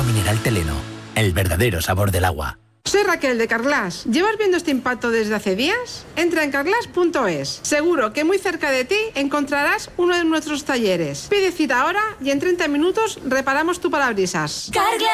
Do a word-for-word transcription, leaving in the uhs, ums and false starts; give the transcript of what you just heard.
mineral Teleno, el verdadero sabor del agua. Soy Raquel de Carglass. ¿Llevas viendo este impacto desde hace días? Entra en carglass punto es. Seguro que muy cerca de ti encontrarás uno de nuestros talleres. Pide cita ahora y en treinta minutos reparamos tu parabrisas. Carglass.